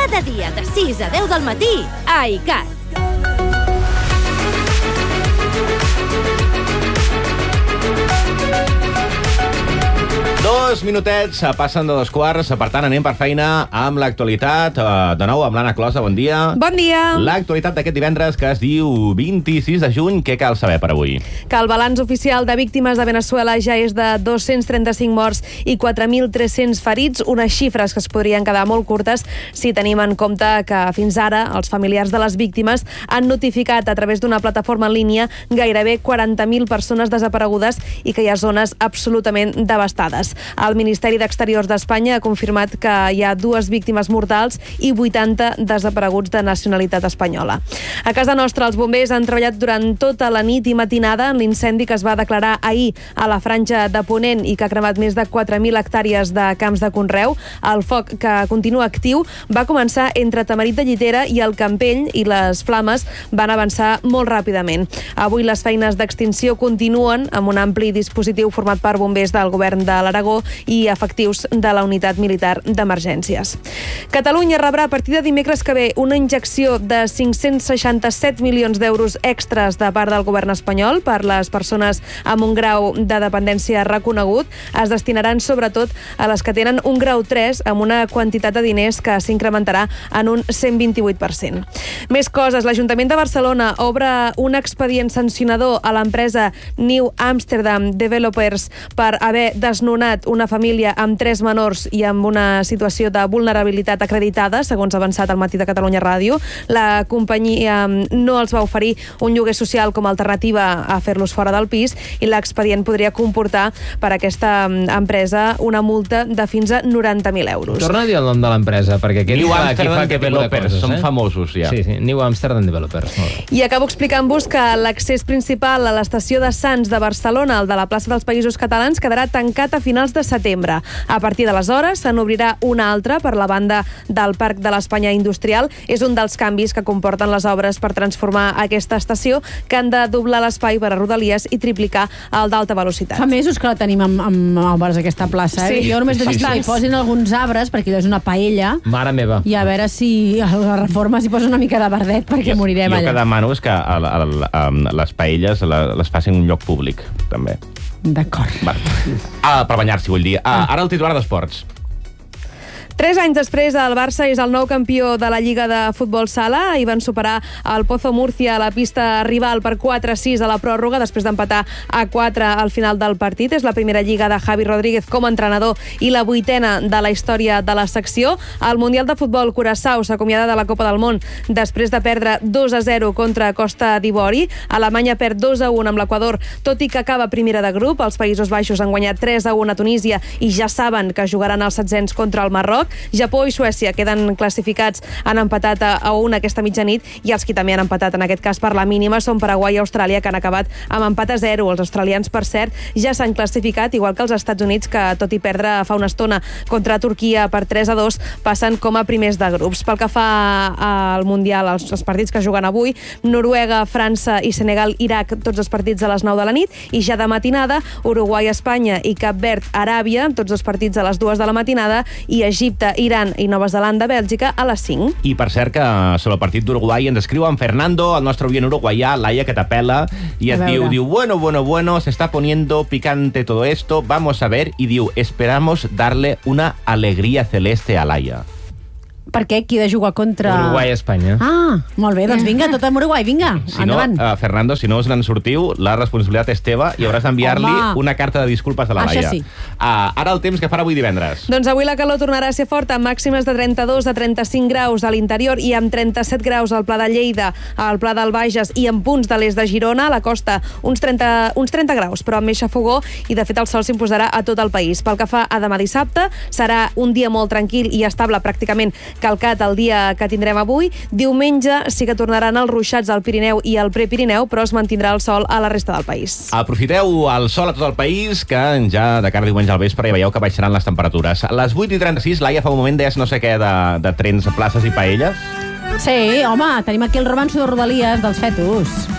Cada dia de 6 a 10 del matí a ICAT. Dos minutets, passen de 2 quarts, per tant anem per feina amb l'actualitat. De nou amb l'Anna Closa, bon dia. Bon dia. L'actualitat d'aquest divendres, que es diu 26 de juny, què cal saber per avui? Que el balanç oficial de víctimes de Veneçuela ja és de 235 morts i 4.300 ferits, unes xifres que es podrien quedar molt curtes si tenim en compte que fins ara els familiars de les víctimes han notificat a través d'una plataforma en línia gairebé 40.000 persones desaparegudes i que hi ha zones absolutament devastades. El Ministeri d'Exteriors d'Espanya ha confirmat que hi ha 2 víctimes mortals i 80 desapareguts de nacionalitat espanyola. A casa nostra, els bombers han treballat durant tota la nit i matinada en l'incendi que es va declarar ahir a la Franja de Ponent i que ha cremat més de 4.000 hectàrees de camps de conreu. El foc, que continua actiu, va començar entre Tamarit de Llitera i el Campell i les flames van avançar molt ràpidament. Avui les feines d'extinció continuen amb un ampli dispositiu format per bombers del govern de l'Aragó i efectius de la unitat militar d'emergències. Catalunya rebrà a partir de dimecres que ve una injecció de 567 milions d'euros extras de part del govern espanyol per les persones amb un grau de dependència reconegut. Es destinaran sobretot a les que tenen un grau 3 amb una quantitat de diners que s'incrementarà en un 128%. Més coses. L'Ajuntament de Barcelona obre un expedient sancionador a l'empresa New Amsterdam Developers per haver desnonat una família amb 3 menors i amb una situació de vulnerabilitat acreditada, segons ha avançat al Matí de Catalunya Ràdio. La companyia no els va oferir un lloguer social com a alternativa a fer-los fora del pis i l'expedient podria comportar per a aquesta empresa una multa de fins a 90.000 euros. Torna a dir el nom de l'empresa, perquè aquest New fa Amsterdam Developers, coses, són famosos ja. Sí, New Amsterdam Developers. I acabo explicant-vos que l'accés principal a l'estació de Sants de Barcelona, el de la plaça dels Països Catalans, quedarà tancat a finals de setembre. A partir d'aleshores se n'obrirà una altra per la banda del Parc de l'Espanya Industrial. És un dels canvis que comporten les obres per transformar aquesta estació, que han de doblar l'espai per a Rodalies i triplicar el d'alta velocitat. Fa mesos que la tenim amb obres, aquesta plaça. Sí. Jo només he vist que hi posin alguns arbres, perquè allò és una paella, Mare meva. i a veure si a la reforma s'hi posa una mica de verdet, perquè morirem Jo allà. que demano és que les paelles les facin en un lloc públic, també. D'acord. Per banyar-s'hi, vull dir. Ara el titular d'esports. 3 anys després, el Barça és el nou campió de la Lliga de Futbol Sala i van superar el Pozo Murcia a la pista rival per 4-6 a la pròrroga, després d'empatar a 4 al final del partit. És la primera Lliga de Javi Rodríguez com a entrenador i la 8a de la història de la secció. El Mundial de Futbol Curaçao s'acomiada de la Copa del Món després de perdre 2-0 contra Costa d'Ivori. Alemanya perd 2-1 amb l'Equador, tot i que acaba primera de grup. Els Països Baixos han guanyat 3-1 a Tunísia i ja saben que jugaran als setzents contra el Marroc. Japó i Suècia queden classificats, han empatat a 1 aquesta mitjanit, i els que també han empatat en aquest cas per la mínima són Paraguai i Austràlia, que han acabat amb empat a 0. Els australians, per cert, ja s'han classificat, igual que els Estats Units, que tot i perdre fa una estona contra Turquia per 3-2, passen com a primers de grups. Pel que fa al Mundial, els partits que juguen avui, Noruega, França i Senegal, Iraq, tots els partits a les 9 de la nit, i ja de matinada, Uruguai, Espanya i Cap Verd, Aràbia, tots els partits a les 2 de la matinada, i Egipte, Iran i Nova Zelanda, Bèlgica, a les 5. I per cert que sobre el partit d'Uruguai ens escriu en Fernando, el nostre oient uruguaià, Laia, que t'apela, i et diu, bueno, se está poniendo picante todo esto, vamos a ver, i diu, esperamos darle una alegría celeste a Laia. Per què? Qui ha de jugar contra... Uruguai-Espanya. Ah, molt bé, doncs vinga, tot amb Uruguai, vinga, Si no, endavant. Fernando, si no us n'en sortiu, la responsabilitat és teva i hauràs d'enviar-li una carta de disculpes a la Laia. Això sí. Ara el temps que farà avui divendres. Doncs avui la calor tornarà a ser forta, amb màximes de 32 a 35 graus a l'interior i amb 37 graus al Pla de Lleida, al Pla del Bages i en punts de l'est de Girona, a la costa uns 30 graus, però amb més xafogó, i de fet el sol s'imposarà a tot el país. Pel que fa a demà dissabte, serà un dia molt tranquil i estable, pràcticament calcat el dia que tindrem avui. Diumenge sí que tornaran els ruixats al Pirineu i al Prepirineu, però es mantindrà el sol a la resta del país. Aprofiteu el sol a tot el país, que ja de cara a diumenge al vespre ja veieu que baixaran les temperatures. A les 8:36, Laia, fa un moment deies no sé què de trens, places i paelles. Sí, home, tenim aquí el romanço de Rodalies dels fetus.